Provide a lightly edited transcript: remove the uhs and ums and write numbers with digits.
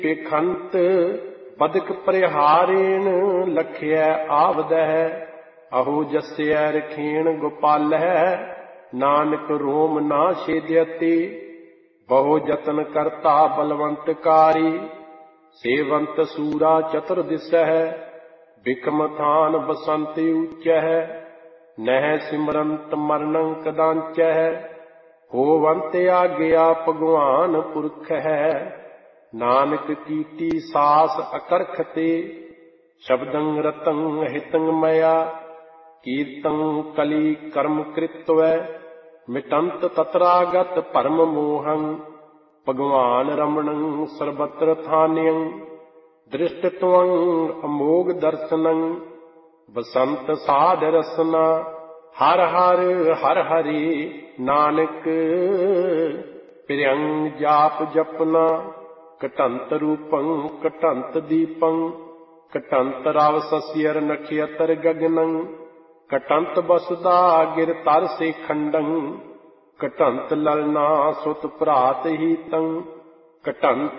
पेखंत बदक परिहारेण लखिय आवदह अहो जस्य रखेण गोपाल नानक रोम ना छेद्यति बहु जतन करता बलवंतकारी सेवंत सूरा चतुर्दिश बिकम थान बसंत उच्च नह सिमरंत मरणं कदांच होवंत आज्ञा भगवान पुरख है नानक कीटी सास अकरखते शब्दं रतं हितं मया कीर्तं कली कर्म कृत्व मिटंत तत्रागत परम मोहं भगवान रमणं सर्वत्र थान्यं दृष्टत्वं अमोघ दर्शनं बसंत साध रसना हर हर हर हरि नानक प्रियं जाप जपना कटंत रूपं कटंत दीपं कटंत राव सस्यर नक्षत्र गगनं कटंत बसुदा गिर तर से खंडं कटंत ललना सुत प्रात हितं कटंत